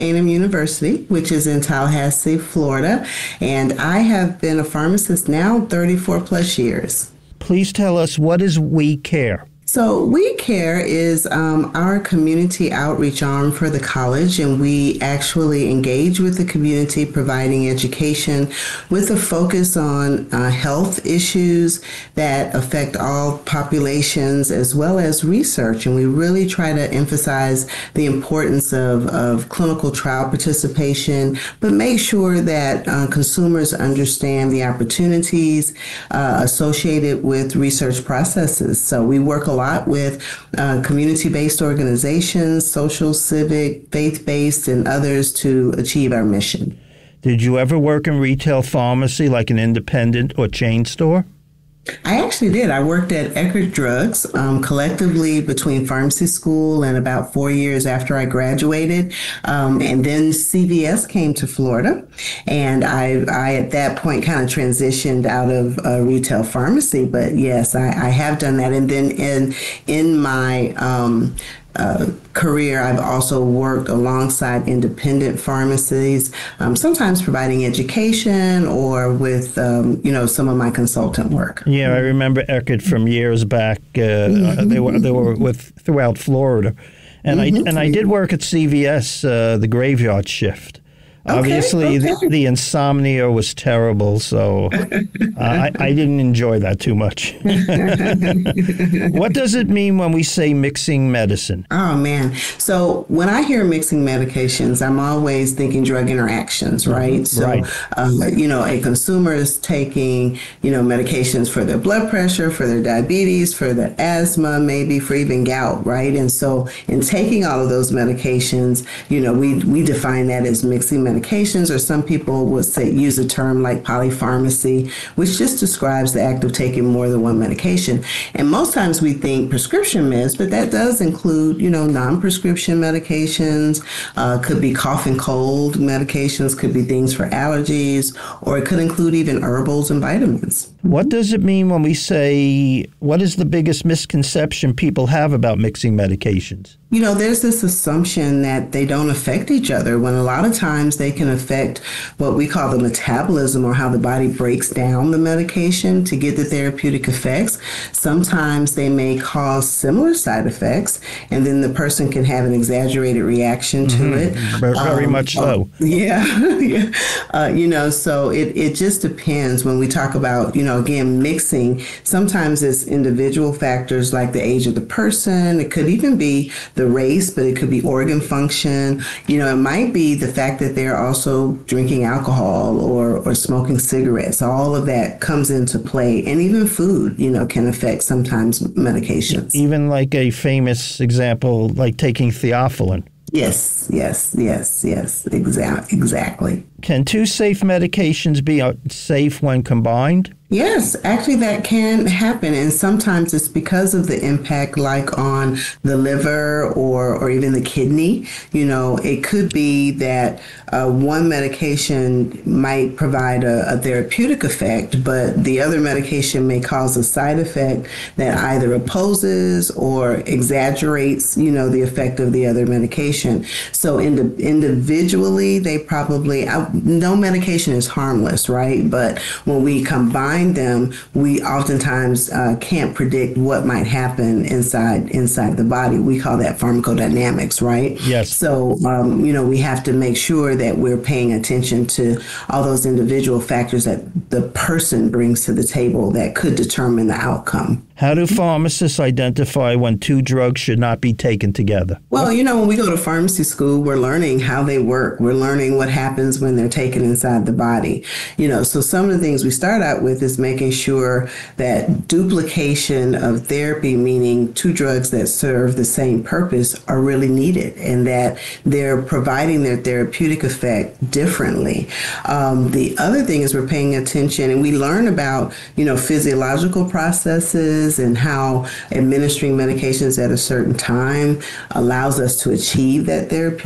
A&M University, which is in Tallahassee, Florida, and I have been a pharmacist now 34 plus years. Please tell us, what is We Care? So We Care is our community outreach arm for the college, and we actually engage with the community providing education with a focus on health issues that affect all populations as well as research. And we really try to emphasize the importance of clinical trial participation, but make sure that consumers understand the opportunities associated with research processes. So we work a lot with community-based organizations, social, civic, faith-based, and others to achieve our mission. Did you ever work in retail pharmacy like an independent or chain store? I actually did. I worked at Eckerd Drugs collectively between pharmacy school and about 4 years after I graduated. And then CVS came to Florida. And I at that point kind of transitioned out of retail pharmacy. But yes, I have done that. And then in my career, I've also worked alongside independent pharmacies, sometimes providing education or with, some of my consultant work. Yeah, I remember Eckerd from years back. They were with throughout Florida, and I did work at CVS, the graveyard shift. Obviously, the insomnia was terrible, so I didn't enjoy that too much. What does it mean when we say mixing medicine? Oh, man. So when I hear mixing medications, I'm always thinking drug interactions, right? So, right. A consumer is taking, medications for their blood pressure, for their diabetes, for their asthma, maybe for even gout, right? And so in taking all of those medications, we define that as mixing medications, or some people would use a term like polypharmacy, which just describes the act of taking more than one medication. And most times we think prescription meds, but that does include, non-prescription medications, could be cough and cold medications, could be things for allergies, or it could include even herbals and vitamins. What does it mean when we say, what is the biggest misconception people have about mixing medications? There's this assumption that they don't affect each other, when a lot of times they can affect what we call the metabolism, or how the body breaks down the medication to get the therapeutic effects. Sometimes they may cause similar side effects, and then the person can have an exaggerated reaction to it. Very much so. Yeah. So it just depends when we talk about, again, mixing. Sometimes it's individual factors like the age of the person. It could even be the race, but it could be organ function. It might be the fact that they're also drinking alcohol or smoking cigarettes. All of that comes into play. And even food, can affect sometimes medications. Even like a famous example, like taking theophylline. Yes, exactly. Can two safe medications be safe when combined? Yes, actually that can happen. And sometimes it's because of the impact like on the liver or even the kidney. It could be that one medication might provide a therapeutic effect, but the other medication may cause a side effect that either opposes or exaggerates, the effect of the other medication. So individually, they probably, no medication is harmless, right? But when we combine them, we oftentimes can't predict what might happen inside the body. We call that pharmacodynamics, right? Yes. So, we have to make sure that we're paying attention to all those individual factors that the person brings to the table that could determine the outcome. How do pharmacists identify when two drugs should not be taken together? Well, when we go to pharmacy school, we're learning how they work. We're learning what happens when they're taken inside the body. So some of the things we start out with is making sure that duplication of therapy, meaning two drugs that serve the same purpose, are really needed and that they're providing their therapeutic effect differently. The other thing is we're paying attention, and we learn about, physiological processes and how administering medications at a certain time allows us to achieve that therapeutic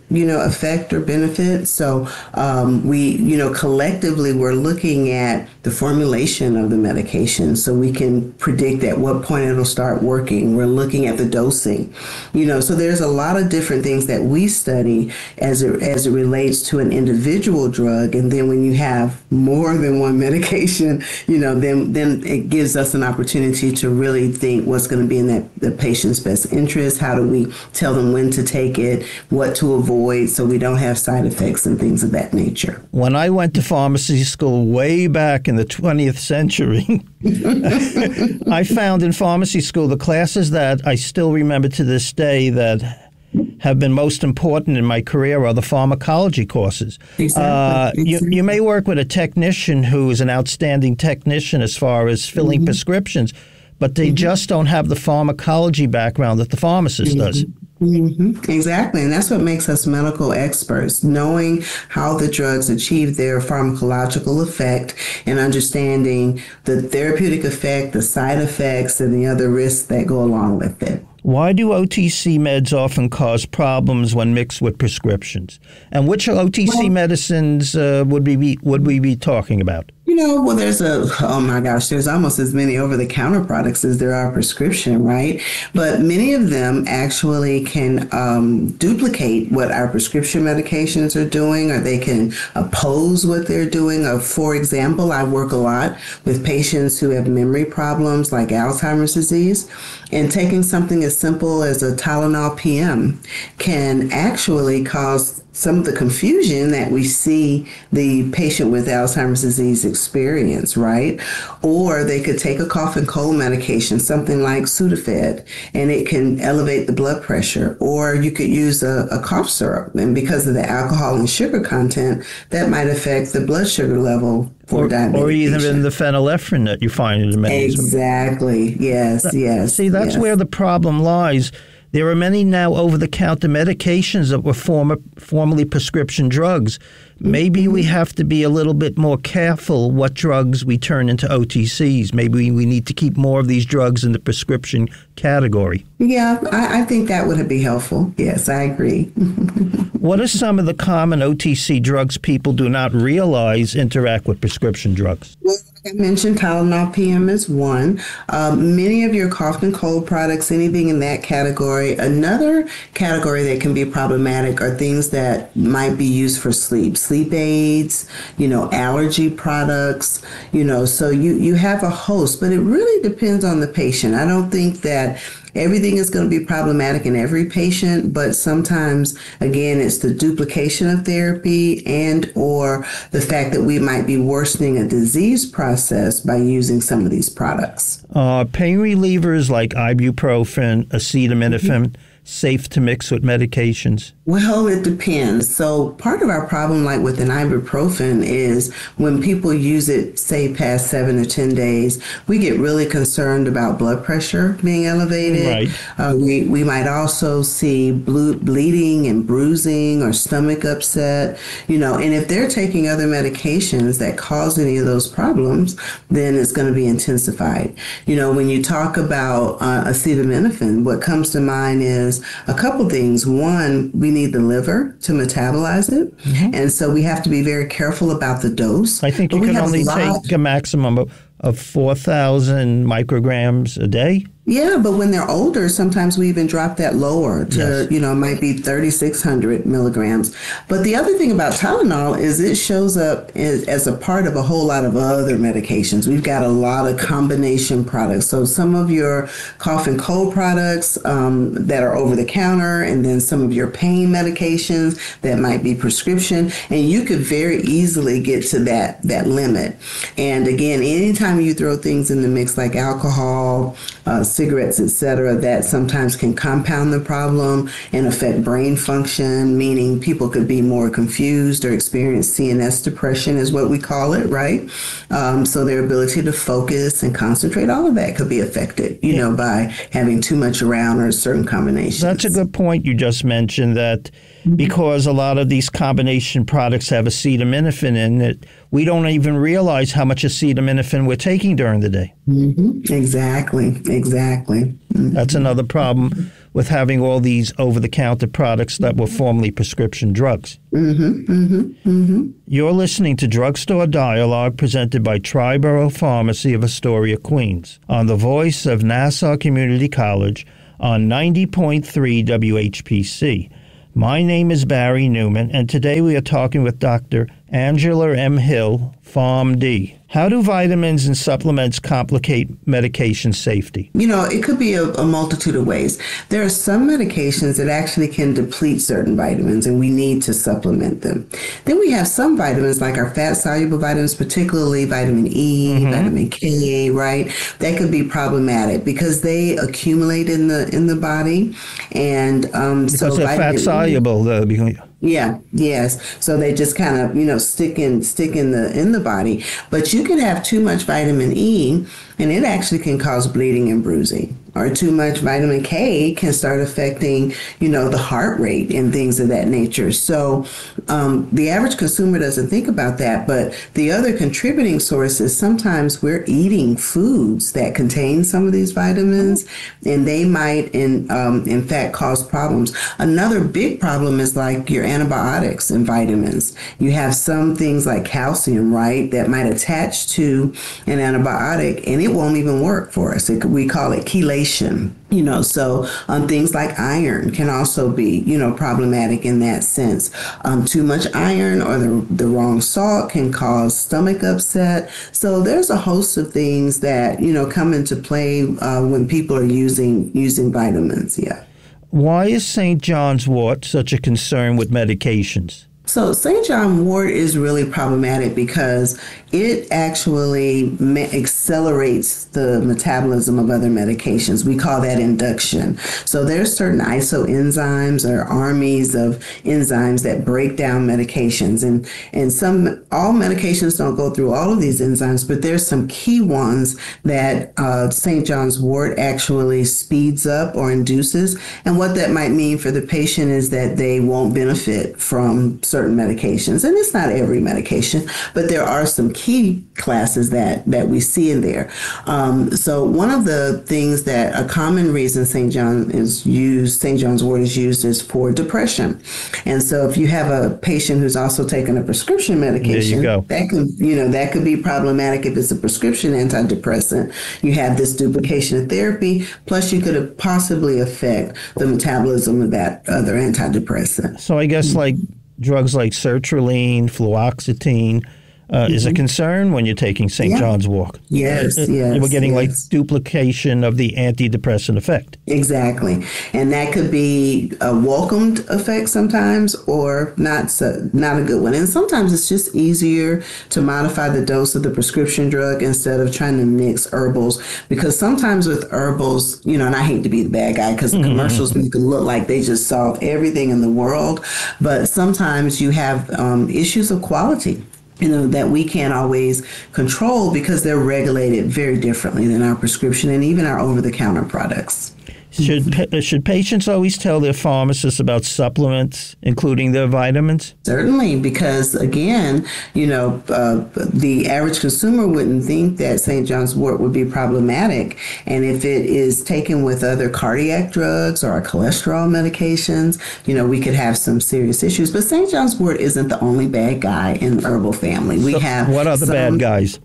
effect or benefit. So we, collectively we're looking at the formulation of the medication so we can predict at what point it'll start working. We're looking at the dosing, so there's a lot of different things that we study as it relates to an individual drug. And then when you have more than one medication, then it gives us an opportunity to really think what's going to be in the patient's best interest. How do we tell them when to take it, what to avoid so we don't have side effects and things of that nature. When I went to pharmacy school way back in the 20th century, I found in pharmacy school the classes that I still remember to this day that have been most important in my career are the pharmacology courses. Exactly. You may work with a technician who is an outstanding technician as far as filling prescriptions, but they just don't have the pharmacology background that the pharmacist does. Exactly. And that's what makes us medical experts, knowing how the drugs achieve their pharmacological effect and understanding the therapeutic effect, the side effects, and the other risks that go along with it. Why do OTC meds often cause problems when mixed with prescriptions? And which OTC medicines would we be talking about? Well, there's there's almost as many over-the-counter products as there are prescription, right? But many of them actually can duplicate what our prescription medications are doing, or they can oppose what they're doing. For example, I work a lot with patients who have memory problems like Alzheimer's disease, and taking something as simple as a Tylenol PM can actually cause some of the confusion that we see the patient with Alzheimer's disease experience, right? Or they could take a cough and cold medication, something like Sudafed, and it can elevate the blood pressure. Or you could use a cough syrup, and because of the alcohol and sugar content, that might affect the blood sugar level for diabetes. Or even the phenylephrine that you find in the medicine. Exactly. Yes. See, that's where the problem lies. There are many now over-the-counter medications that were formerly prescription drugs. Maybe we have to be a little bit more careful what drugs we turn into OTCs. Maybe we need to keep more of these drugs in the prescription category. Yeah, I think that would be helpful. Yes, I agree. What are some of the common OTC drugs people do not realize interact with prescription drugs? Well, like I mentioned, Tylenol PM is one. Many of your cough and cold products, anything in that category. Another category that can be problematic are things that might be used for sleep aids, allergy products, so you have a host, but it really depends on the patient. I don't think that everything is going to be problematic in every patient, but sometimes, again, it's the duplication of therapy and or the fact that we might be worsening a disease process by using some of these products. Pain relievers like ibuprofen, acetaminophen, safe to mix with medications? Well, it depends. So part of our problem, like with an ibuprofen, is when people use it, say, past 7 or 10 days, we get really concerned about blood pressure being elevated. Right. We might also see bleeding and bruising or stomach upset, and if they're taking other medications that cause any of those problems, then it's going to be intensified. When you talk about acetaminophen, what comes to mind is a couple things. One, we need the liver to metabolize it. And so we have to be very careful about the dose. I think you can only take a maximum of 4,000 micrograms a day. Yeah, but when they're older, sometimes we even drop that lower to, it might be 3,600 milligrams. But the other thing about Tylenol is it shows up as a part of a whole lot of other medications. We've got a lot of combination products. So some of your cough and cold products that are over the counter, and then some of your pain medications that might be prescription. And you could very easily get to that limit. And again, anytime you throw things in the mix like alcohol, cigarettes, etc., that sometimes can compound the problem and affect brain function, meaning people could be more confused or experience CNS depression is what we call it, right? So their ability to focus and concentrate, all of that could be affected, by having too much around or certain combinations. That's a good point you just mentioned, that because a lot of these combination products have acetaminophen in it, we don't even realize how much acetaminophen we're taking during the day. Exactly. That's another problem with having all these over-the-counter products that were formerly prescription drugs. You're listening to Drugstore Dialogue, presented by Triborough Pharmacy of Astoria, Queens, on the voice of Nassau Community College on 90.3 WHPC. My name is Barry Newman, and today we are talking with Dr. Angela M. Hill, PharmD. How do vitamins and supplements complicate medication safety? You know, it could be a multitude of ways. There are some medications that actually can deplete certain vitamins, and we need to supplement them. Then we have some vitamins, like our fat-soluble vitamins, particularly vitamin E, vitamin K, right? That could be problematic because they accumulate in the body, and because they're fat-soluble. Yes. So they just kind of, stick in the body. But you can have too much vitamin E, and it actually can cause bleeding and bruising. Or too much vitamin K can start affecting, the heart rate and things of that nature. So the average consumer doesn't think about that. But the other contributing source is sometimes we're eating foods that contain some of these vitamins, and they might, in fact, cause problems. Another big problem is like your antibiotics and vitamins. You have some things like calcium, right, that might attach to an antibiotic, and it won't even work for us. We call it chelation. So things like iron can also be, problematic in that sense. Too much iron or the wrong salt can cause stomach upset. So there's a host of things that, come into play when people are using vitamins. Yeah. Why is St. John's wort such a concern with medications? So St. John wort is really problematic because it actually accelerates the metabolism of other medications. We call that induction. So there's certain isoenzymes or armies of enzymes that break down medications. And all medications don't go through all of these enzymes, but there's some key ones that St. John's wort actually speeds up or induces. And what that might mean for the patient is that they won't benefit from certain medications. And it's not every medication, but there are some key classes that we see in there. So one of the things that a common reason St. John's wort is used is for depression. And so if you have a patient who's also taking a prescription medication, that could be problematic if it's a prescription antidepressant. You have this duplication of therapy, plus you could possibly affect the metabolism of that other antidepressant. So I guess like drugs like sertraline, fluoxetine is a concern when you're taking St. John's wort. Yes. We're getting like duplication of the antidepressant effect. Exactly. And that could be a welcomed effect sometimes or not a good one. And sometimes it's just easier to modify the dose of the prescription drug instead of trying to mix herbals, because sometimes with herbals, and I hate to be the bad guy because the commercials make it look like they just solve everything in the world. But sometimes you have issues of quality, that we can't always control because they're regulated very differently than our prescription and even our over-the-counter products. Should patients always tell their pharmacist about supplements, including their vitamins? Certainly, because again, the average consumer wouldn't think that St. John's wort would be problematic. And if it is taken with other cardiac drugs or cholesterol medications, we could have some serious issues. But St. John's wort isn't the only bad guy in the herbal family. What are the bad guys?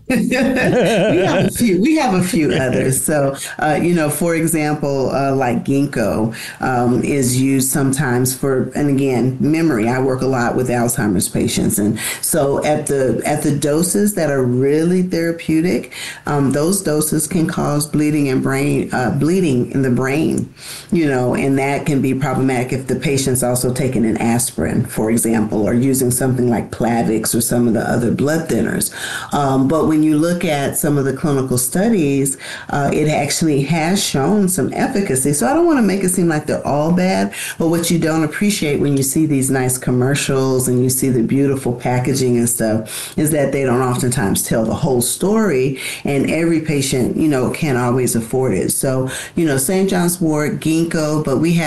We have a few others. So, for example, like ginkgo is used sometimes for, and again, memory. I work a lot with Alzheimer's patients. And so at the doses that are really therapeutic, those doses can cause bleeding in the brain, and that can be problematic if the patient's also taking an aspirin, for example, or using something like Plavix or some of the other blood thinners. But when you look at some of the clinical studies, it actually has shown some efficacy. So I don't want to make it seem like they're all bad, but what you don't appreciate when you see these nice commercials and you see the beautiful packaging and stuff is that they don't oftentimes tell the whole story, and every patient, can't always afford it. So, St. John's wort, ginkgo, but we have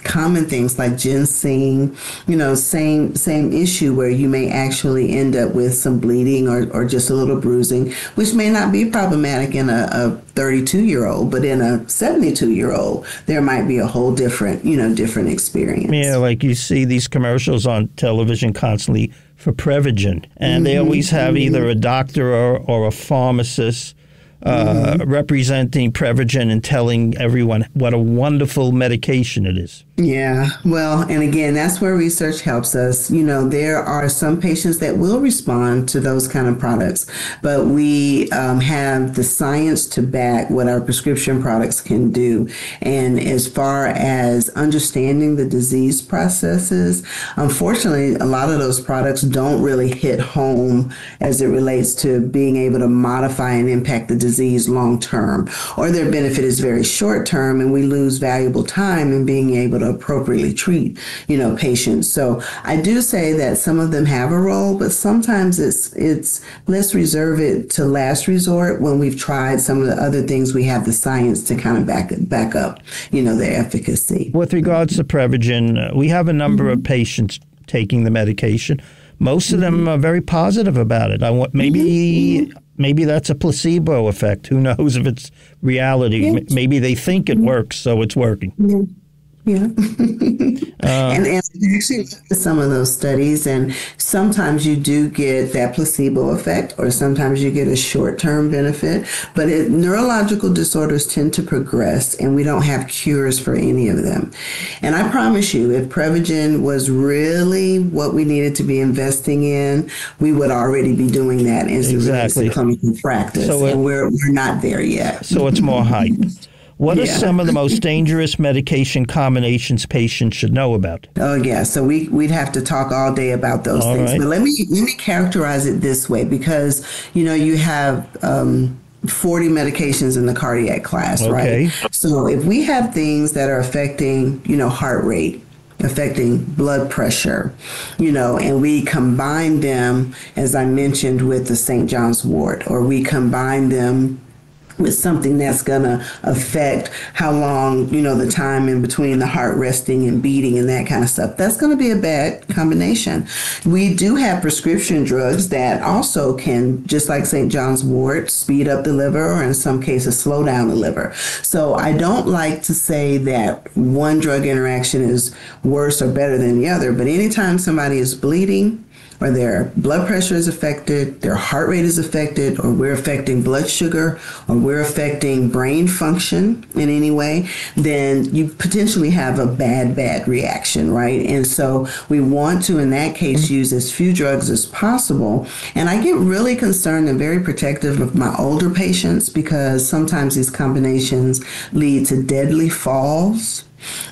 common things like ginseng, same issue where you may actually end up with some bleeding or just a little bruising, which may not be problematic in a 32-year-old, but in a 72-year-old, there might be a whole different experience. Yeah, like you see these commercials on television constantly for Prevagen, and they always have either a doctor or a pharmacist representing Prevagen and telling everyone what a wonderful medication it is. Yeah, well, and again, that's where research helps us. There are some patients that will respond to those kind of products, but we have the science to back what our prescription products can do. And as far as understanding the disease processes, unfortunately, a lot of those products don't really hit home as it relates to being able to modify and impact the disease long term, or their benefit is very short term, and we lose valuable time in being able to appropriately treat, patients. So I do say that some of them have a role, but sometimes it's let's reserve it to last resort when we've tried some of the other things. We have the science to kind of back up, their efficacy. With regards to Prevagen, we have a number of patients taking the medication. Most of them are very positive about it. Maybe that's a placebo effect. Who knows if it's reality? Yeah. Maybe they think it works, so it's working. Yeah. Yeah. And actually some of those studies, and sometimes you do get that placebo effect, or sometimes you get a short-term benefit, but neurological disorders tend to progress, and we don't have cures for any of them. And I promise you, if Prevagen was really what we needed to be investing in, we would already be doing that as a clinical practice, and we're not there yet. So it's more hype. What are some of the most dangerous medication combinations patients should know about? Oh, yeah. So we'd have to talk all day about those things. Right. But let me characterize it this way, because, you have 40 medications in the cardiac class, right? So if we have things that are affecting, heart rate, affecting blood pressure, and we combine them, as I mentioned, with the St. John's wort, or we combine them with something that's going to affect how long, the time in between the heart resting and beating and that kind of stuff. That's going to be a bad combination. We do have prescription drugs that also can, just like St. John's wort, speed up the liver, or in some cases slow down the liver. So I don't like to say that one drug interaction is worse or better than the other, but anytime somebody is bleeding, or their blood pressure is affected, their heart rate is affected, or we're affecting blood sugar, or we're affecting brain function in any way, then you potentially have a bad reaction, right? And so we want to, in that case, use as few drugs as possible. And I get really concerned and very protective of my older patients, because sometimes these combinations lead to deadly falls,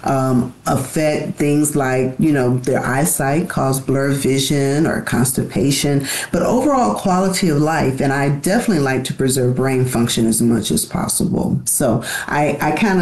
affect things like, their eyesight, cause blurred vision or constipation, but overall quality of life. And I definitely like to preserve brain function as much as possible. So I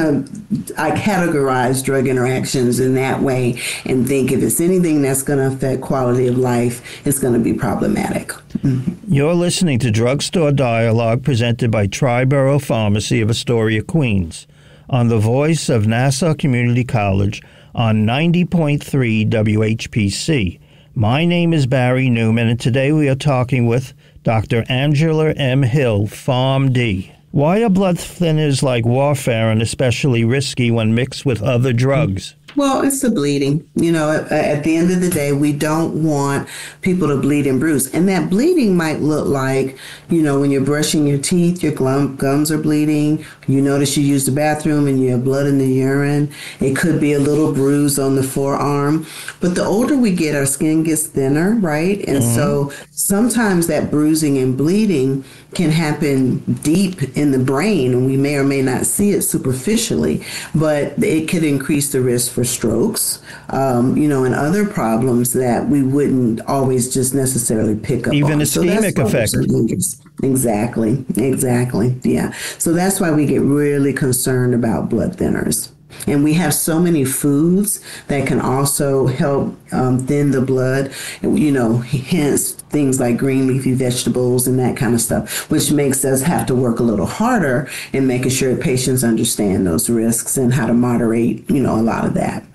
categorize drug interactions in that way, and think if it's anything that's going to affect quality of life, it's going to be problematic. Mm-hmm. You're listening to Drugstore Dialogue, presented by Triborough Pharmacy of Astoria, Queens, on the voice of Nassau Community College on 90.3 WHPC. My name is Barry Newman, and today we are talking with Dr. Angela M. Hill, PharmD. Why are blood thinners like warfarin especially risky when mixed with other drugs? Well, it's the bleeding. At the end of the day, we don't want people to bleed and bruise. And that bleeding might look like, when you're brushing your teeth, your gums are bleeding. You notice you use the bathroom and you have blood in the urine. It could be a little bruise on the forearm. But the older we get, our skin gets thinner, right? And so sometimes that bruising and bleeding can happen deep in the brain, and we may or may not see it superficially, but it could increase the risk for strokes, and other problems that we wouldn't always just necessarily pick up Even on. ischemic effect. Exactly. Yeah. So that's why we get really concerned about blood thinners. And we have so many foods that can also help thin the blood, hence things like green leafy vegetables and that kind of stuff, which makes us have to work a little harder in making sure patients understand those risks and how to moderate, a lot of that.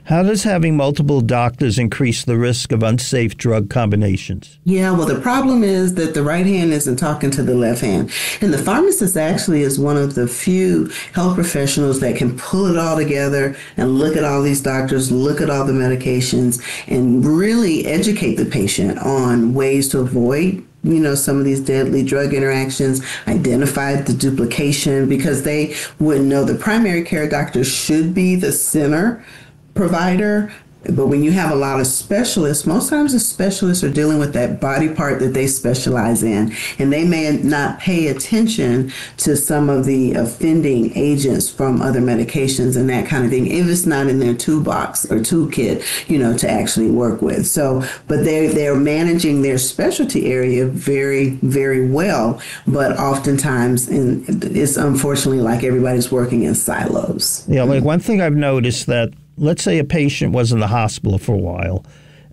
How does having multiple doctors increase the risk of unsafe drug combinations? Yeah, well, the problem is that the right hand isn't talking to the left hand. And the pharmacist actually is one of the few health professionals that can pull it all together and look at all these doctors, look at all the medications, and really educate the patient on ways to avoid some of these deadly drug interactions, identify the duplication, because they wouldn't know. The primary care doctor should be the center provider. But when you have a lot of specialists, most times the specialists are dealing with that body part that they specialize in, and they may not pay attention to some of the offending agents from other medications and that kind of thing, if it's not in their toolbox or toolkit, to actually work with. So, but they're managing their specialty area very, very well, but oftentimes it's unfortunately like everybody's working in silos. Yeah, like one thing I've noticed that, let's say a patient was in the hospital for a while,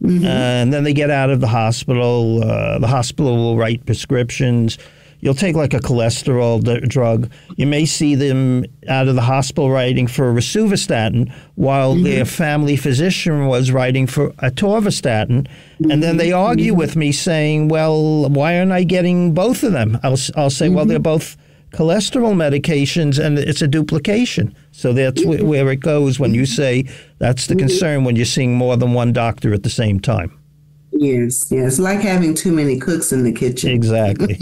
and then they get out of the hospital. The hospital will write prescriptions. You'll take like a cholesterol drug. You may see them out of the hospital writing for rosuvastatin while their family physician was writing for atorvastatin. And then they argue with me saying, well, why aren't I getting both of them? I'll say, well, they're both cholesterol medications and it's a duplication. So that's where it goes when you say that's the concern when you're seeing more than one doctor at the same time. Yes, like having too many cooks in the kitchen. Exactly.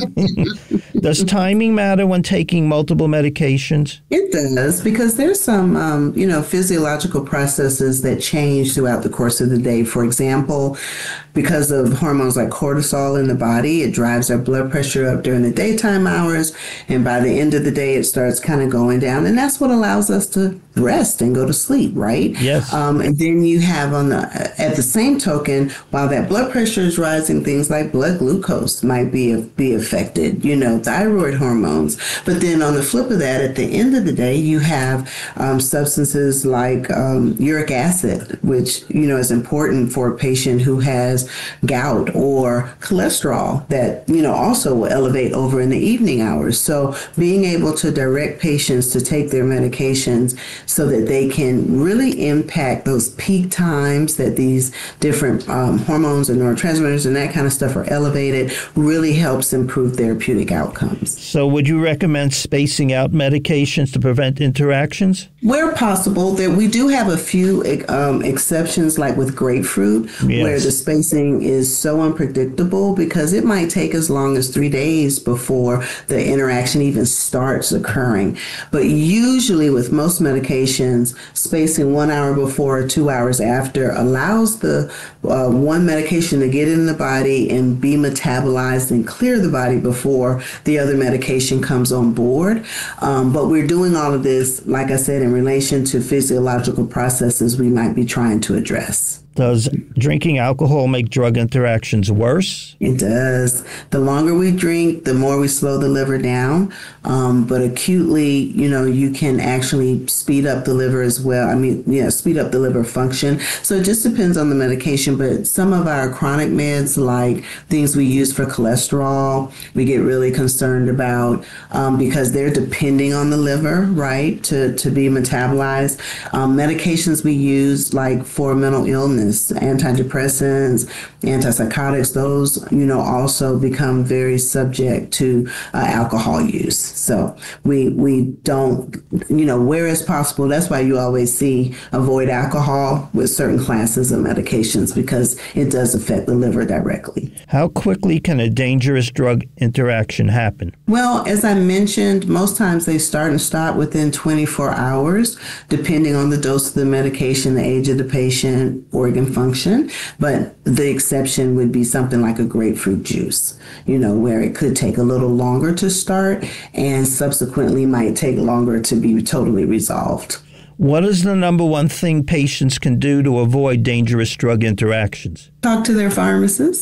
Does timing matter when taking multiple medications? It does, because there's some, physiological processes that change throughout the course of the day. For example, because of hormones like cortisol in the body, it drives our blood pressure up during the daytime hours, and by the end of the day, it starts kind of going down, and that's what allows us to rest and go to sleep, right? Yes. And then you have at the same token, while that blood pressure is rising, things like blood glucose might be affected, thyroid hormones. But then on the flip of that, at the end of the day, you have substances like uric acid, which, is important for a patient who has gout, or cholesterol that, also will elevate over in the evening hours. So being able to direct patients to take their medications so that they can really impact those peak times that these different hormones and neurotransmitters and that kind of stuff are elevated really helps improve therapeutic outcomes. So would you recommend spacing out medications to prevent interactions? Where possible, that we do have a few exceptions, like with grapefruit, where the spacing is so unpredictable because it might take as long as 3 days before the interaction even starts occurring. But usually with most medications, spacing 1 hour before or 2 hours after allows the one medication to get in the body and be metabolized and clear the body before the other medication comes on board. But we're doing all of this, like I said, in relation to physiological processes we might be trying to address. Does drinking alcohol make drug interactions worse? It does. The longer we drink, the more we slow the liver down. But acutely, you can actually speed up the liver as well. Speed up the liver function. So it just depends on the medication. But some of our chronic meds, like things we use for cholesterol, we get really concerned about because they're depending on the liver, right, to be metabolized. Medications we use, like for mental illness, antidepressants, antipsychotics, those, also become very subject to alcohol use. So we don't, where it's possible, that's why you always see avoid alcohol with certain classes of medications, because it does affect the liver directly. How quickly can a dangerous drug interaction happen? Well, as I mentioned, most times they start and stop within 24 hours, depending on the dose of the medication, the age of the patient, organ function. But the exception would be something like a grapefruit juice, where it could take a little longer to start and subsequently might take longer to be totally resolved. What is the number one thing patients can do to avoid dangerous drug interactions? Talk to their pharmacist.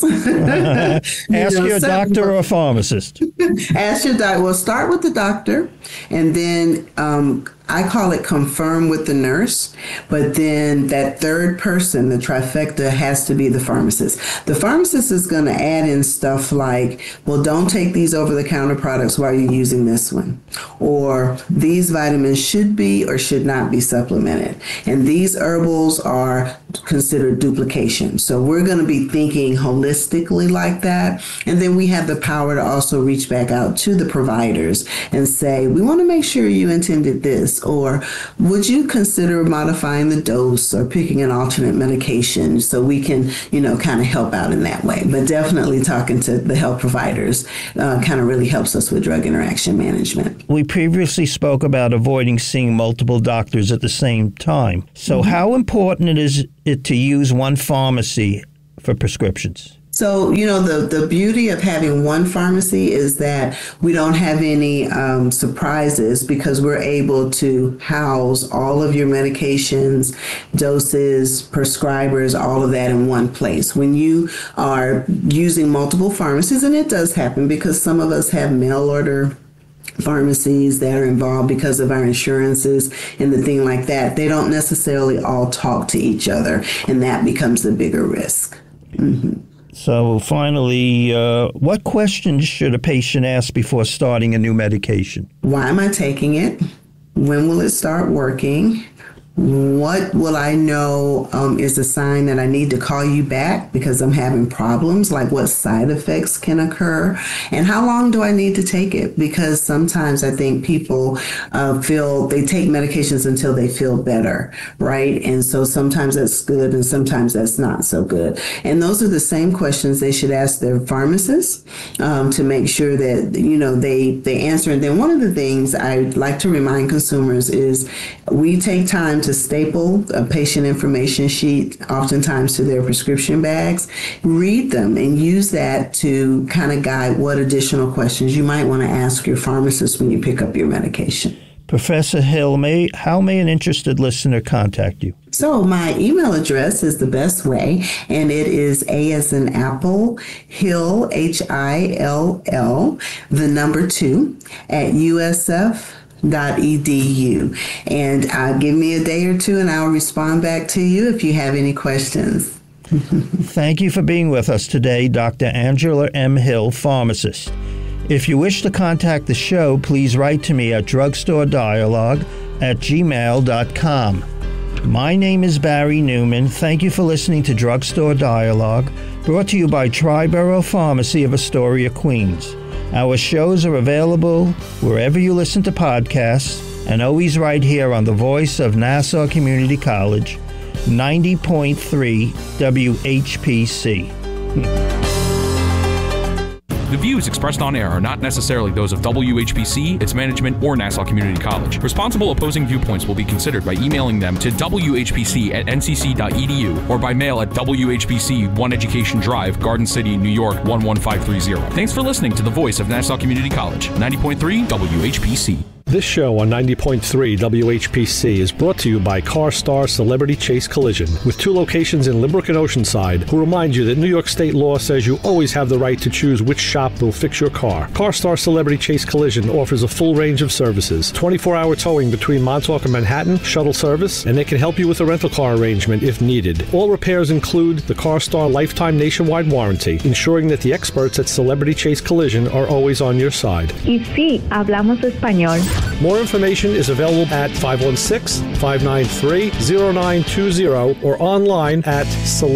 Ask your doctor or pharmacist. Ask your doctor. Well, start with the doctor, and then I call it confirm with the nurse, but then that third person, the trifecta, has to be the pharmacist. The pharmacist is going to add in stuff like, well, don't take these over-the-counter products while you're using this one. Or these vitamins should be or should not be supplemented. And these herbals are considered duplication. So we're going to be thinking holistically like that. And then we have the power to also reach back out to the providers and say, we want to make sure you intended this, or would you consider modifying the dose or picking an alternate medication so we can, kind of help out in that way. But definitely talking to the health providers kind of really helps us with drug interaction management. We previously spoke about avoiding seeing multiple doctors at the same time. So how important is it to use one pharmacy for prescriptions? So, the beauty of having one pharmacy is that we don't have any surprises, because we're able to house all of your medications, doses, prescribers, all of that in one place. When you are using multiple pharmacies, and it does happen because some of us have mail order pharmacies that are involved because of our insurances and the thing like that, they don't necessarily all talk to each other, and that becomes the bigger risk. Mm-hmm. So finally, what questions should a patient ask before starting a new medication? Why am I taking it? When will it start working? What will I know is a sign that I need to call you back because I'm having problems? Like, what side effects can occur? And how long do I need to take it? Because sometimes I think people feel they take medications until they feel better, right? And so sometimes that's good and sometimes that's not so good. And those are the same questions they should ask their pharmacist to make sure that, they answer. And then one of the things I like to remind consumers is we take time to staple a patient information sheet, oftentimes to their prescription bags. Read them and use that to kind of guide what additional questions you might want to ask your pharmacist when you pick up your medication. Professor Hill, how may an interested listener contact you? So my email address is the best way, and it is A as in Apple, Hill, Hill, the number 2, at USF.edu, and give me a day or two and I'll respond back to you if you have any questions. Thank you for being with us today, Dr. Angela M. Hill, pharmacist. If you wish to contact the show, please write to me at drugstoredialogue@gmail.com. My name is Barry Newman. Thank you for listening to Drugstore Dialogue, brought to you by Triborough Pharmacy of Astoria, Queens. Our shows are available wherever you listen to podcasts, and always right here on the voice of Nassau Community College, 90.3 WHPC. The views expressed on air are not necessarily those of WHPC, its management, or Nassau Community College. Responsible opposing viewpoints will be considered by emailing them to whpc@ncc.edu or by mail at WHPC 1 Education Drive, Garden City, New York 11530. Thanks for listening to the voice of Nassau Community College, 90.3 WHPC. This show on 90.3 WHPC is brought to you by CarStar Celebrity Chase Collision, with 2 locations in Limerick and Oceanside, who remind you that New York state law says you always have the right to choose which shop will fix your car. CarStar Celebrity Chase Collision offers a full range of services: 24-hour towing between Montauk and Manhattan, shuttle service, and they can help you with a rental car arrangement if needed. All repairs include the CarStar Lifetime Nationwide Warranty, ensuring that the experts at Celebrity Chase Collision are always on your side. Y sí, hablamos español. More information is available at 516-593-0920 or online at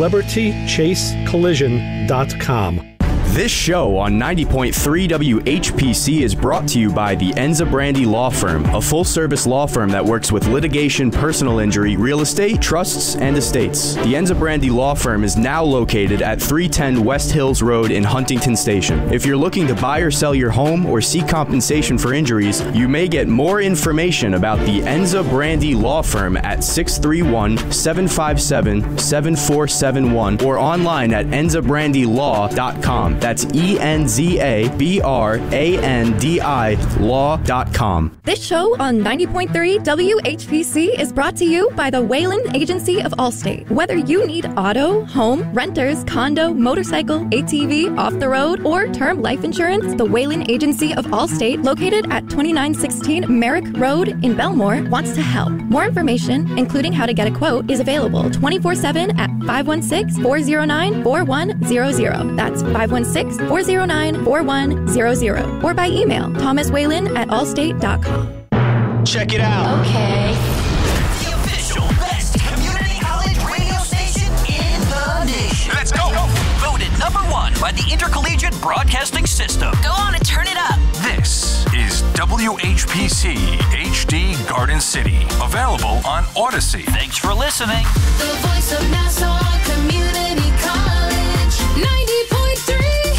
celebritychasecollision.com. This show on 90.3 WHPC is brought to you by the Enza Brandy Law Firm, a full-service law firm that works with litigation, personal injury, real estate, trusts, and estates. The Enza Brandy Law Firm is now located at 310 West Hills Road in Huntington Station. If you're looking to buy or sell your home or seek compensation for injuries, you may get more information about the Enza Brandy Law Firm at 631-757-7471 or online at enzabrandylaw.com. That's ENZABRANDI law.com. This show on 90.3 WHPC is brought to you by the Wayland Agency of Allstate. Whether you need auto, home, renters, condo, motorcycle, ATV, off the road, or term life insurance, the Wayland Agency of Allstate, located at 2916 Merrick Road in Belmore, wants to help. More information, including how to get a quote, is available 24/7 at 516-409-4100. That's 516-409-4100. Or by email, thomaswhalen@allstate.com. Check it out. Okay. The official best community college radio station in the nation. Let's go. Voted #1 by the Intercollegiate Broadcasting System. Go on and turn it up. This is WHPC HD Garden City. Available on Odyssey. Thanks for listening. The voice of Nassau Community College, 90.3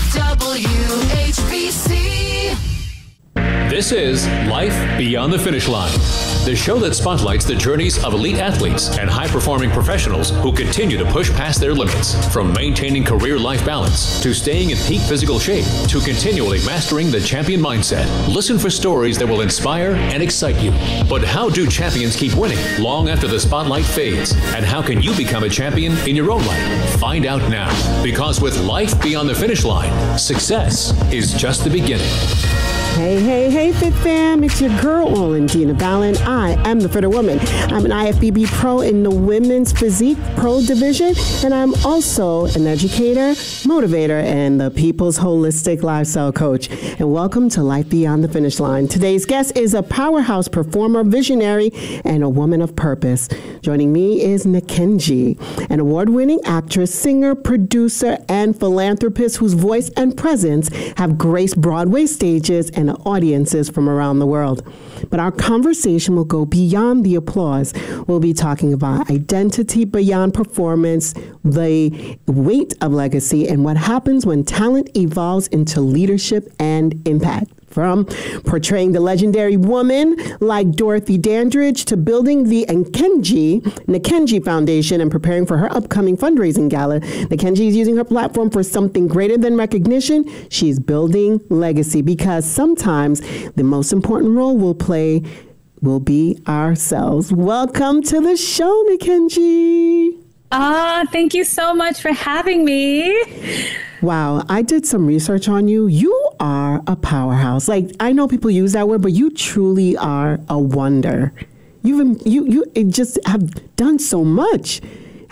WHPC. This is Life Beyond the Finish Line, the show that spotlights the journeys of elite athletes and high-performing professionals who continue to push past their limits, from maintaining career-life balance to staying in peak physical shape to continually mastering the champion mindset. Listen for stories that will inspire and excite you. But how do champions keep winning long after the spotlight fades? And how can you become a champion in your own life? Find out now, because with Life Beyond the Finish Line, success is just the beginning. Hey, Fit Fam, it's your girl, Orlandina Ballin. I am the Fitter Woman. I'm an IFBB Pro in the Women's Physique Pro Division, and I'm also an educator, motivator, and the People's Holistic Lifestyle Coach. And welcome to Life Beyond the Finish Line. Today's guest is a powerhouse performer, visionary, and a woman of purpose. Joining me is Nkechi, an award-winning actress, singer, producer, and philanthropist whose voice and presence have graced Broadway stages and audiences from around the world. But our conversation will go beyond the applause. We'll be talking about identity beyond performance, the weight of legacy, and what happens when talent evolves into leadership and impact. From portraying the legendary woman like Dorothy Dandridge to building the Nkechi Foundation and preparing for her upcoming fundraising gala, Nkechi is using her platform for something greater than recognition. She's building legacy, because sometimes the most important role we'll play will be ourselves. Welcome to the show, Nkechi. Thank you so much for having me. Wow, I did some research on you. You are a powerhouse. Like, I know people use that word, but you truly are a wonder. You just have done so much.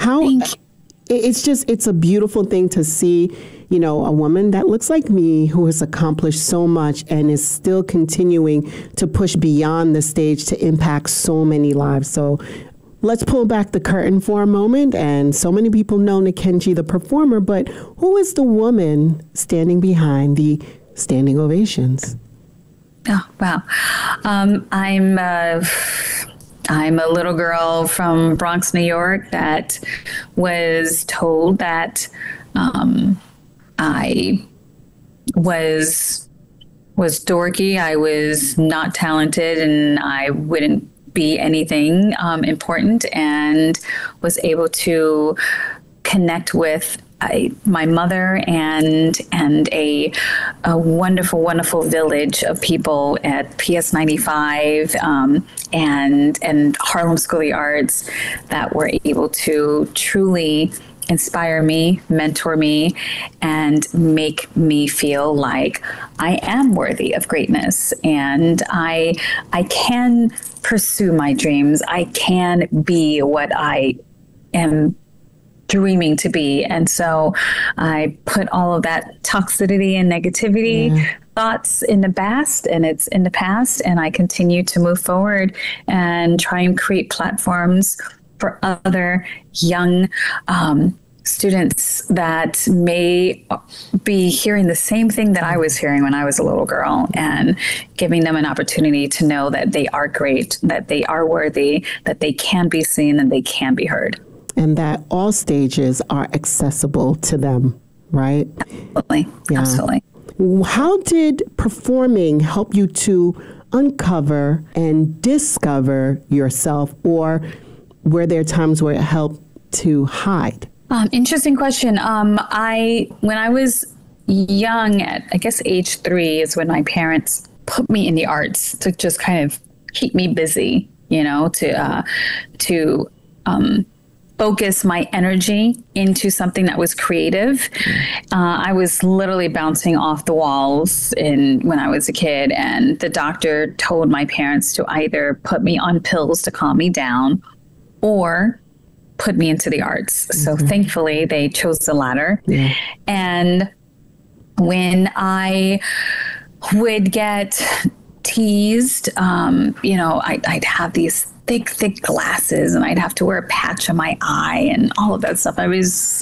It's a beautiful thing to see, you know, a woman that looks like me who has accomplished so much and is still continuing to push beyond the stage to impact so many lives. So let's pull back the curtain for a moment. And so many people know Nkechi, the performer, but who is the woman standing behind the standing ovations? Oh, wow. I'm a little girl from Bronx, New York, that was told that I was dorky, I was not talented, and I wouldn't be anything important, and was able to connect with my mother and a wonderful, wonderful village of people at PS 95 and Harlem School of the Arts that were able to truly inspire me, mentor me, and make me feel like I am worthy of greatness, and I can pursue my dreams. I can be what I am dreaming to be. And so I put all of that toxicity and negativity thoughts in the past, and it's in the past, and I continue to move forward and try and create platforms for other young students that may be hearing the same thing that I was hearing when I was a little girl, and giving them an opportunity to know that they are great, that they are worthy, that they can be seen, and they can be heard. And that all stages are accessible to them, right? Absolutely. Yeah. Absolutely. How did performing help you to uncover and discover yourself, or were there times where it helped to hide? Interesting question. When I was young, at I guess age 3 is when my parents put me in the arts to just kind of keep me busy, you know, to focus my energy into something that was creative. I was literally bouncing off the walls when I was a kid, and the doctor told my parents to either put me on pills to calm me down or put me into the arts. So thankfully they chose the latter. Yeah. And when I would get teased, you know, I'd have these thick glasses and I'd have to wear a patch on my eye and all of that stuff. I was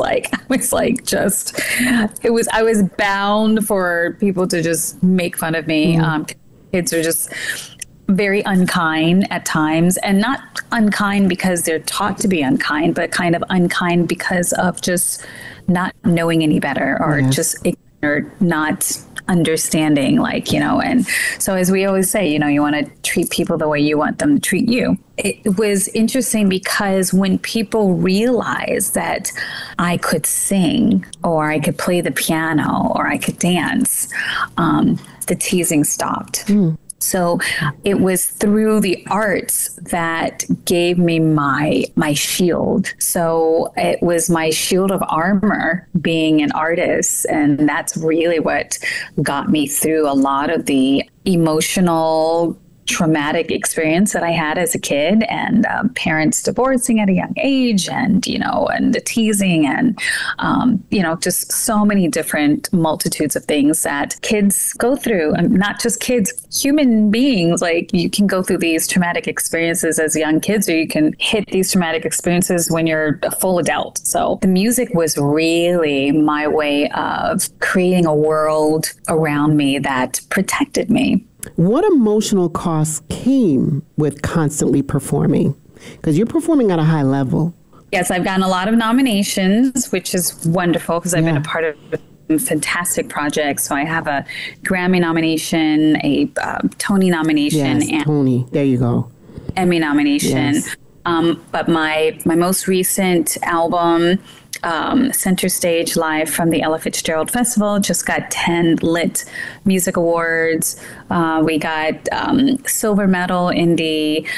bound for people to just make fun of me. Kids are just very unkind at times, and not unkind because they're taught to be unkind, but kind of unkind because of just not knowing any better, or just ignorant, not understanding, like, you know. And so, as we always say, you know, you want to treat people the way you want them to treat you. It was interesting because when people realized that I could sing, or I could play the piano, or I could dance, the teasing stopped. So it was through the arts that gave me my shield. So it was my shield of armor being an artist. And that's really what got me through a lot of the emotional, traumatic experience that I had as a kid, and parents divorcing at a young age, and, you know, and the teasing, and, you know, just so many different multitudes of things that kids go through, and not just kids, human beings. Like, you can go through these traumatic experiences as young kids, or you can hit these traumatic experiences when you're a full adult. So the music was really my way of creating a world around me that protected me. What emotional costs came with constantly performing? Because you're performing at a high level. Yes, I've gotten a lot of nominations, which is wonderful because I've been a part of fantastic projects. So I have a Grammy nomination, a Tony nomination, and Tony. There you go. Emmy nomination. Yes. But my most recent album, Center Stage Live from the Ella Fitzgerald Festival, just got 10 Lit Music Awards. We got silver medal in the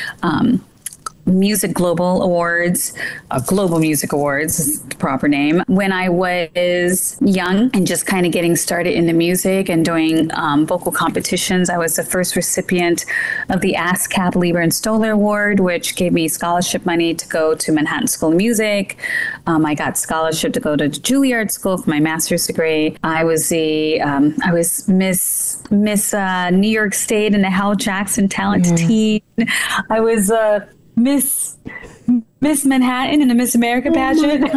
Music Global Awards, Global Music Awards is the proper name. When I was young and just kind of getting started in the music and doing vocal competitions, I was the first recipient of the ASCAP Lieber and Stoller Award, which gave me scholarship money to go to Manhattan School of Music. I got scholarship to go to Juilliard School for my master's degree. I was Miss New York State in the Hal Jackson Talented Teen. I was Miss Manhattan in the Miss America pageant.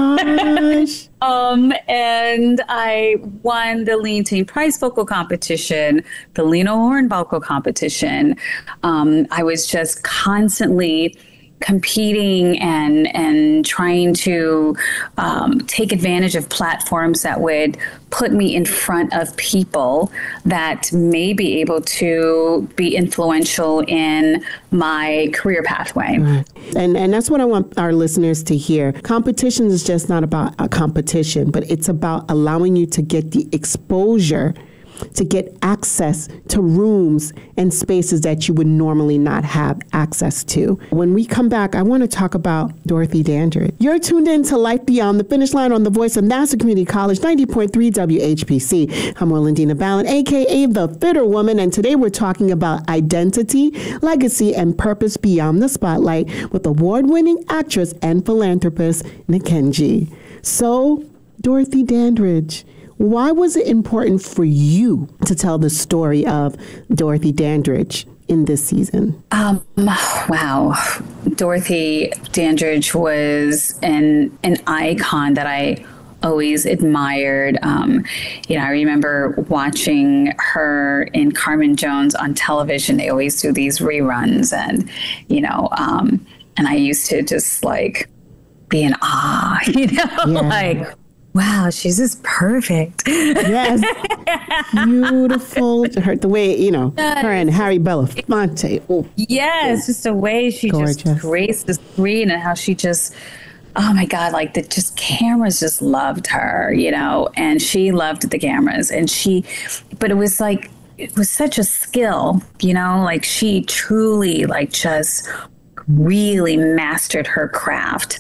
And I won the Lean Teen Prize vocal competition, the Lena Horne vocal competition. I was just constantly competing and trying to take advantage of platforms that would put me in front of people that may be able to be influential in my career pathway. Right. And that's what I want our listeners to hear. Competition is just not about a competition, but it's about allowing you to get the exposure, to get access to rooms and spaces that you would normally not have access to. When we come back, I want to talk about Dorothy Dandridge. You're tuned in to Life Beyond the Finish Line on the voice of Nassau Community College, 90.3 WHPC. I'm Orlandina Ballin, a.k.a. The Fitter Woman, and today we're talking about identity, legacy, and purpose beyond the spotlight with award-winning actress and philanthropist, Nkenji. So, Dorothy Dandridge, why was it important for you to tell the story of Dorothy Dandridge in this season? Wow. Dorothy Dandridge was an icon that I always admired. I remember watching her in Carmen Jones on television. They always do these reruns, and, and I used to just like be in awe, like, wow, she's just perfect. Yes. Beautiful. The way, her and Harry Belafonte. Oh. Yes, just the way she just graced the screen, and how she just oh my God, like the just cameras just loved her, you know, and she loved the cameras, but it was like, it was such a skill, you know, like she truly like just really mastered her craft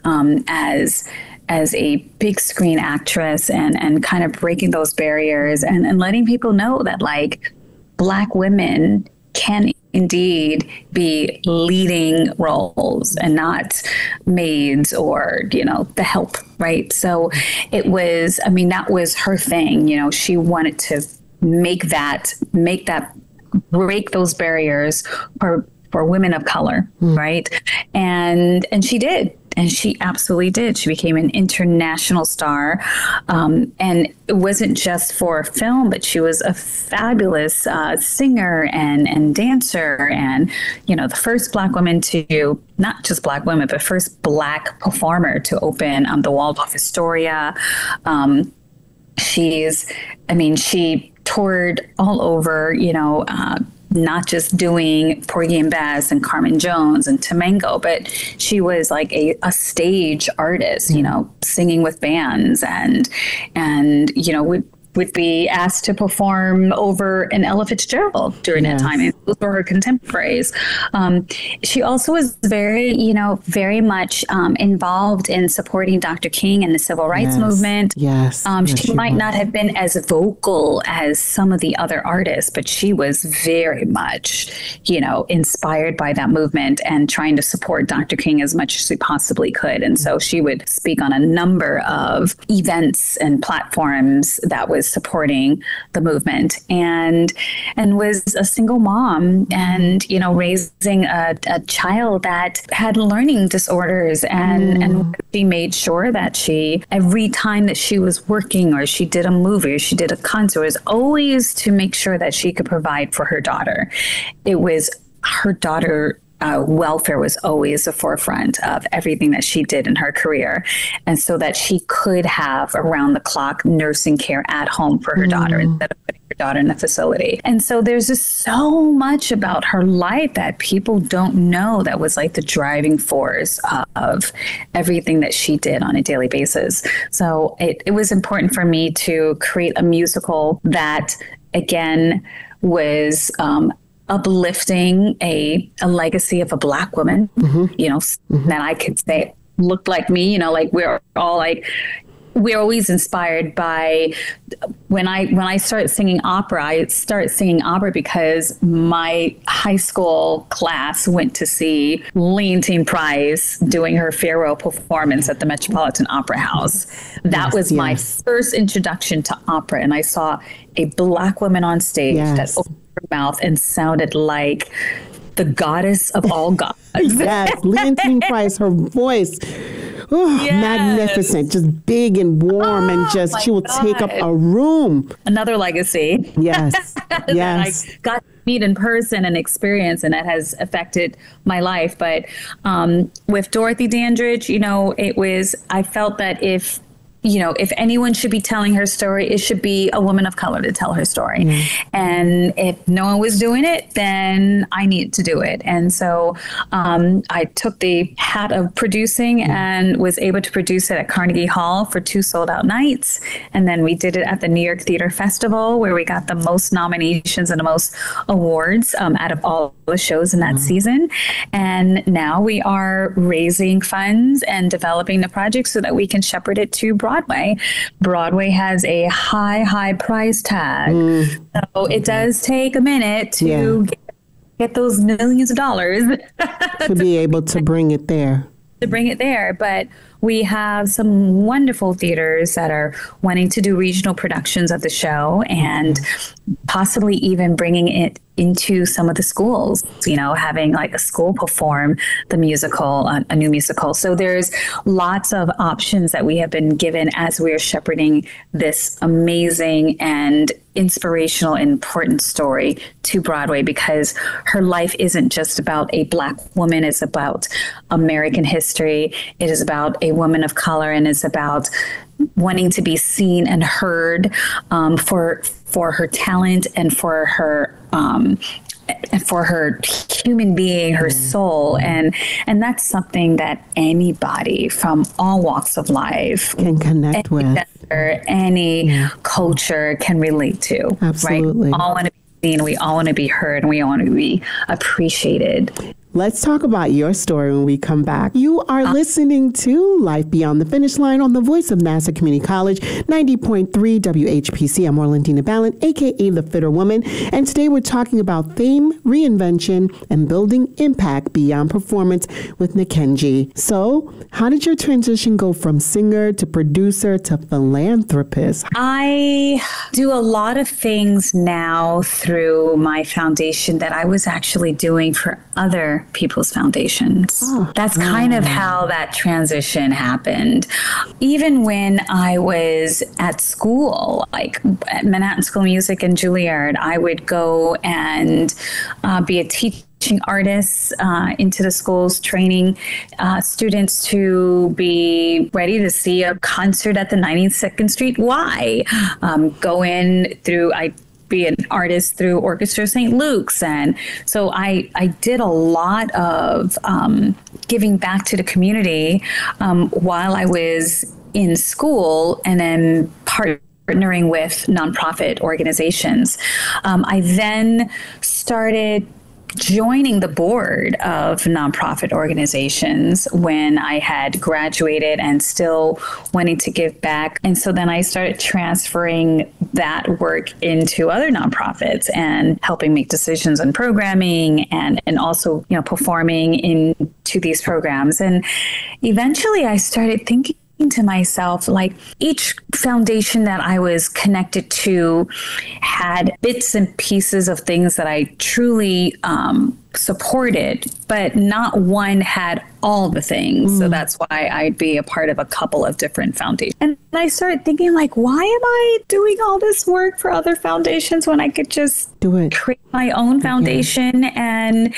as a big screen actress, and kind of breaking those barriers and letting people know that like Black women can indeed be leading roles and not maids or, you know, the help, right? So it was, I mean, that was her thing, you know, she wanted to make that break those barriers for women of color, right? And she did. And she absolutely did. She became an international star. And it wasn't just for film, but she was a fabulous singer and dancer. And, you know, the first Black woman to, not just Black women, but first Black performer to open the Waldorf Astoria. She toured all over, you know, not just doing Porgy and Bess and Carmen Jones and Tamango, but she was like a stage artist, you know, singing with bands and you know, would be asked to perform over an Ella Fitzgerald during that time. And those were her contemporaries. She also was very much involved in supporting Dr. King and the civil rights movement. She might not have been as vocal as some of the other artists, but she was very much, you know, inspired by that movement and trying to support Dr. King as much as she possibly could. And so she would speak on a number of events and platforms that was supporting the movement, and was a single mom, and, you know, raising a child that had learning disorders, and she made sure that she, every time that she was working or she did a movie or she did a concert, was always to make sure that she could provide for her daughter. It was her daughter welfare was always the forefront of everything that she did in her career. And so that she could have around the clock nursing care at home for her daughter instead of putting her daughter in a facility. And so there's just so much about her life that people don't know that was like the driving force of everything that she did on a daily basis. So it was important for me to create a musical that, again, was uplifting a legacy of a Black woman, you know, that I could say looked like me, you know, like we're always inspired by when I started singing opera. I started singing opera because my high school class went to see Leontine Price doing her farewell performance at the Metropolitan Opera House. That was my first introduction to opera, and I saw a Black woman on stage that opened her mouth and sounded like the goddess of all gods. Leontine Price, her voice, magnificent, just big and warm, and just she will take up a room. Another legacy. Yes, that I got to meet in person and experience, and that has affected my life. But with Dorothy Dandridge, you know, I felt that if anyone should be telling her story, it should be a woman of color to tell her story. And if no one was doing it, then I needed to do it. And so I took the hat of producing and was able to produce it at Carnegie Hall for 2 sold-out nights. And then we did it at the New York Theater Festival, where we got the most nominations and the most awards out of all the shows in that season. And now we are raising funds and developing the project so that we can shepherd it to Broadway. Broadway has a high price tag. So it does take a minute to get those millions of dollars to be able to bring it there. But we have some wonderful theaters that are wanting to do regional productions of the show, and possibly even bringing it into some of the schools, you know, having like a school perform the musical, a new musical. So there's lots of options that we have been given as we're shepherding this amazing and inspirational and important story to Broadway, because her life isn't just about a Black woman. It's about American history. It is about a woman of color, and it's about wanting to be seen and heard for her talent and for her for her human being, her soul. And that's something that anybody from all walks of life can connect with. Any culture can relate to. Absolutely. Right? We all want to be seen, we all want to be heard, and we all want to be appreciated. Let's talk about your story when we come back. You are listening to Life Beyond the Finish Line on the voice of Nassau Community College, 90.3 WHPC. I'm Orlandina Ballant, a.k.a. The Fitter Woman. And today we're talking about theme, reinvention, and building impact beyond performance with Nikenji. So, how did your transition go from singer to producer to philanthropist? I do a lot of things now through my foundation that I was actually doing for other people's foundations. That's kind of how that transition happened. Even when I was at school, like at Manhattan School of Music and Juilliard, I would go and be a teaching artist into the schools, training students to be ready to see a concert at the 92nd Street Y. Go in through, be an artist through Orchestra St. Luke's. And so I did a lot of giving back to the community while I was in school, and then partnering with nonprofit organizations. I then started joining the board of nonprofit organizations when I had graduated and still wanting to give back. And so then I started transferring that work into other nonprofits and helping make decisions on programming and also, performing into these programs. And eventually I started thinking to myself, like, each foundation that I was connected to had bits and pieces of things that I truly supported, but not one had all the things. So that's why I'd be a part of a couple of different foundations. And I started thinking, like, why am I doing all this work for other foundations when I could just do it, create my own foundation and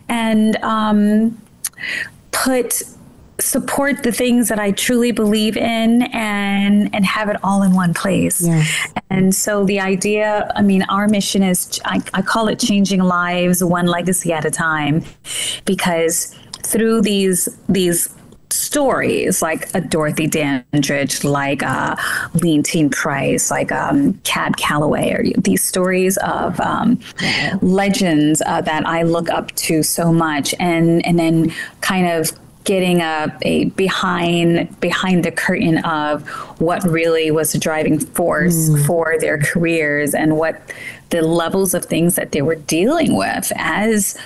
support the things that I truly believe in and have it all in one place. Yes. And so the idea, our mission is, I call it changing lives one legacy at a time, because through these stories like a Dorothy Dandridge, like Lean Teen Price, like Cab Calloway, or these stories of legends that I look up to so much, and then kind of getting a behind the curtain of what really was the driving force for their careers and what the levels of things that they were dealing with as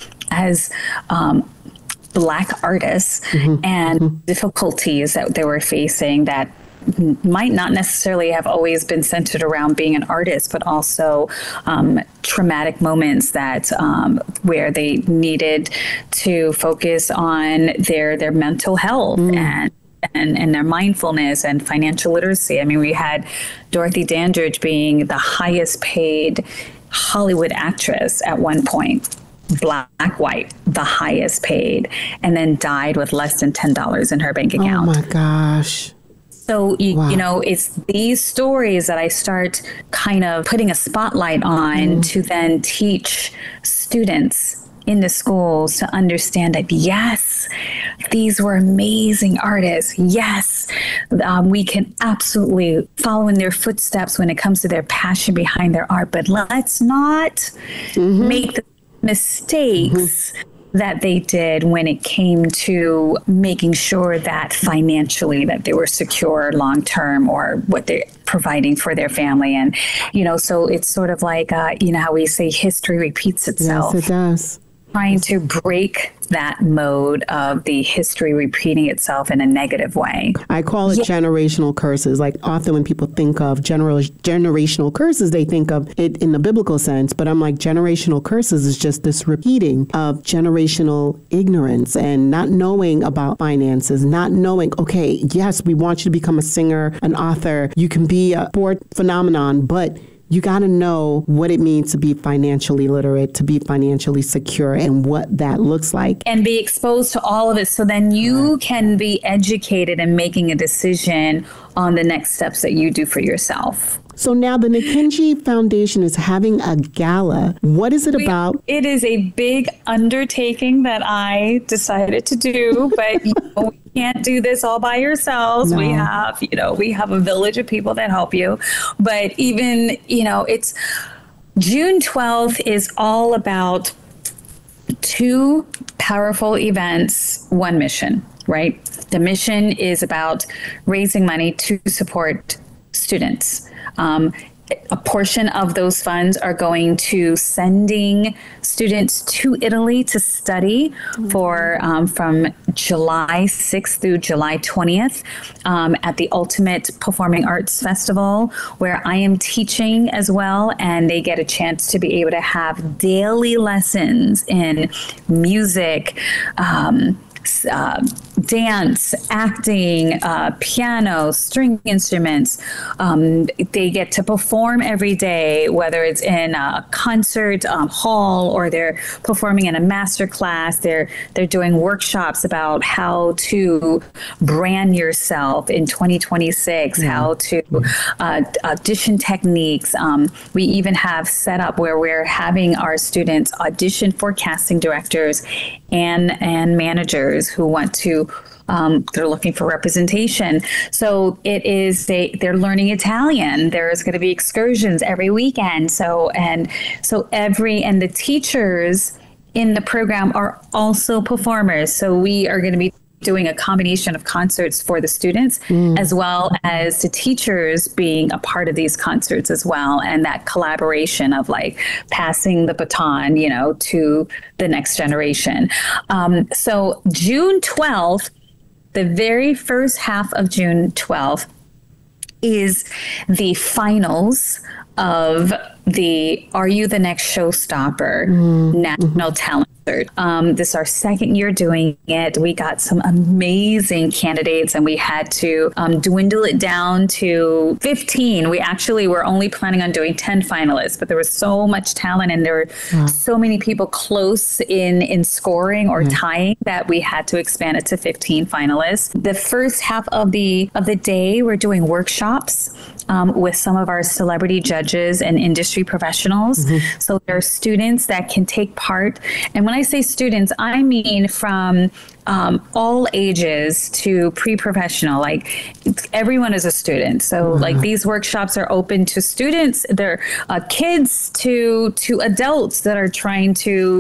Black artists and difficulties that they were facing that might not necessarily have always been centered around being an artist, but also traumatic moments that where they needed to focus on their mental health and their mindfulness and financial literacy. We had Dorothy Dandridge being the highest paid Hollywood actress at one point. Black, white, the highest paid, and then died with less than $10 in her bank account. Oh my gosh. So, it's these stories that I start kind of putting a spotlight on to then teach students in the schools to understand that, yes, these were amazing artists. Yes, we can absolutely follow in their footsteps when it comes to their passion behind their art, but let's not make the mistakes that they did when it came to making sure that financially that they were secure long term, or what they're providing for their family. And so it's sort of like how we say history repeats itself. Yes, it does. Trying to break that mode of the history repeating itself in a negative way. I call it generational curses. Like, often when people think of generational curses, they think of it in the biblical sense. But I'm like, generational curses is just this repeating of generational ignorance and not knowing about finances, not knowing, okay, yes, we want you to become a singer, an author. You can be a sport phenomenon, but you got to know what it means to be financially literate, to be financially secure, and what that looks like. And be exposed to all of it, so then you can be educated in making a decision on the next steps that you do for yourself. So now the Nikinji Foundation is having a gala. What is it about? It is a big undertaking that I decided to do, but we can't do this all by yourselves. No. We have a village of people that help you. But even, it's June 12th is all about two powerful events, one mission, right? The mission is about raising money to support students. A portion of those funds are going to sending students to Italy to study for from July 6th through July 20th at the Ultimate Performing Arts Festival, where I am teaching as well, and they get a chance to be able to have daily lessons in music, dance, acting, piano, string instruments. They get to perform every day, whether it's in a concert hall or they're performing in a master class. They're doing workshops about how to brand yourself in 2026, how to audition techniques. We even have set up where we're having our students audition for casting directors and managers who want to they're looking for representation. So they're learning Italian. There's going to be excursions every weekend. And the teachers in the program are also performers. So we are going to be doing a combination of concerts for the students as well as the teachers being a part of these concerts as well. And that collaboration of like passing the baton, to the next generation. So June 12th, the very first half of June 12th is the finals of the Are You the Next Showstopper National Talent Search. This is our second year doing it. We got some amazing candidates and we had to dwindle it down to 15. We actually were only planning on doing 10 finalists, but there was so much talent and there were so many people close in scoring or tying that we had to expand it to 15 finalists. The first half of the day, we're doing workshops with some of our celebrity judges and industry professionals. So there are students that can take part. And when I say students, I mean from all ages to pre-professional. Like everyone is a student. So like these workshops are open to students. They're kids to adults that are trying to,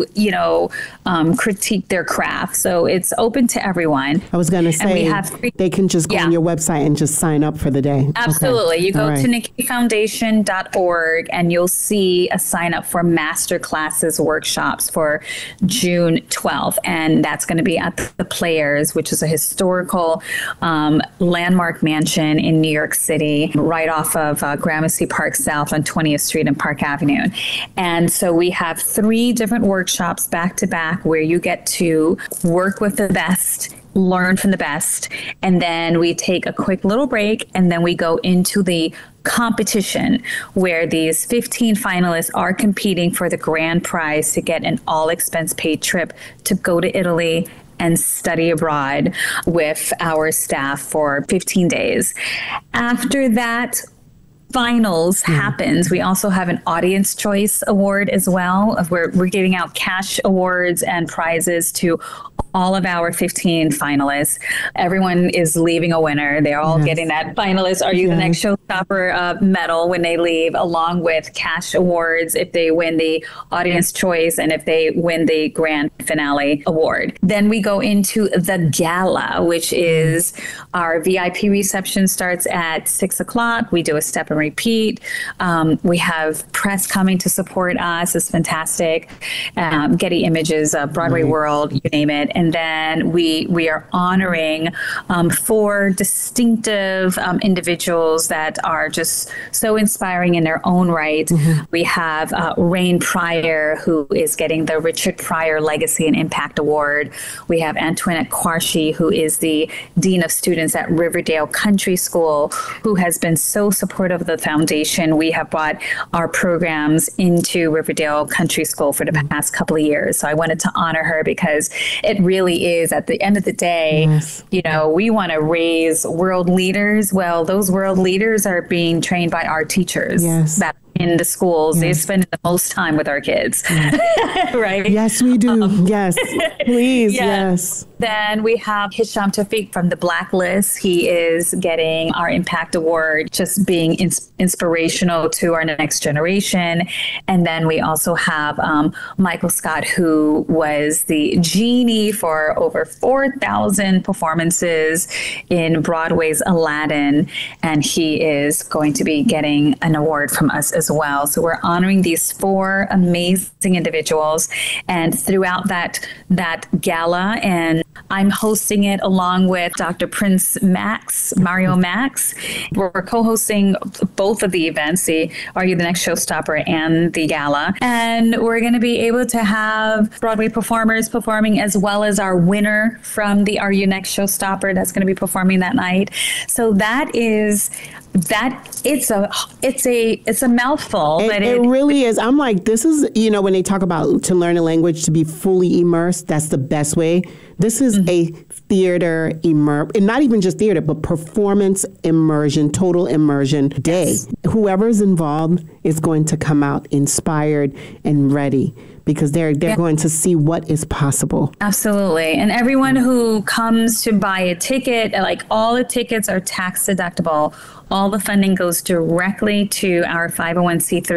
critique their craft. So it's open to everyone. I was going to say they can just go on your website and just sign up for the day. Absolutely. Okay. You go to nikkifoundation.org and you'll see a sign up for master classes workshops for June 12th. And that's going to be at the Players, which is a historical landmark mansion in New York City, right off of Gramercy Park South on 20th Street and Park Avenue. And so we have 3 different workshops back to back where you get to work with the best, learn from the best, and then we take a quick little break and then we go into the competition where these 15 finalists are competing for the grand prize to get an all expense paid trip to go to Italy and study abroad with our staff for 15 days. After that finals happens, we also have an Audience Choice Award as well. We're giving out cash awards and prizes to all of our 15 finalists. Everyone is leaving a winner. They're all getting that finalist Are You the Next Showstopper medal when they leave, along with cash awards if they win the Audience Choice and if they win the grand finale award. Then we go into the gala, which is our VIP reception starts at 6 o'clock. We do a step and repeat. We have press coming to support us. It's fantastic. Getty Images, Broadway World, you name it. And then we are honoring 4 distinctive individuals that are just so inspiring in their own right. We have Rain Pryor, who is getting the Richard Pryor Legacy and Impact Award. We have Antoinette Quarshie, who is the Dean of Students at Riverdale Country School, who has been so supportive of the foundation. We have brought our programs into Riverdale Country School for the past couple of years. So I wanted to honor her because it really really is, at the end of the day, you know, we want to raise world leaders. Well, those world leaders are being trained by our teachers that in the schools. They spend the most time with our kids, right? Yes, we do. Yes, please. Yes. Then we have Hisham Tawfiq from the Blacklist. He is getting our Impact Award, just being inspirational to our next generation. And then we also have Michael Scott, who was the genie for over 4,000 performances in Broadway's Aladdin. And he is going to be getting an award from us as well. So we're honoring these 4 amazing individuals. And throughout that gala, and I'm hosting it along with Dr. Prince Mario Max. We're co-hosting both of the events, the Are You the Next Showstopper and the gala. And we're going to be able to have Broadway performers performing, as well as our winner from the Are You Next Showstopper that's going to be performing that night. So it's a mouthful. It really is. I'm like, this is, you know, when they talk about to learn a language, to be fully immersed, that's the best way. This is a theater and not even just theater, but performance immersion, total immersion day. Whoever's involved is going to come out inspired and ready, because they're going to see what is possible. Absolutely. And everyone who comes to buy a ticket, like, all the tickets are tax deductible. All the funding goes directly to our 501c3